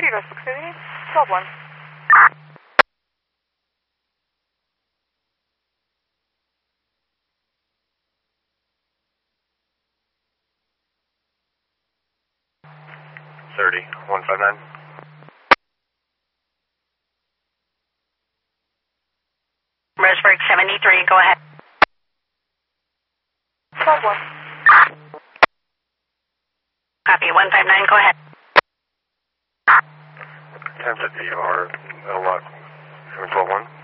Eagle 688, 12-1. Roseburg 73, go ahead. 12-1. Copy, 159, go ahead. 1050 or a lot, 12-1.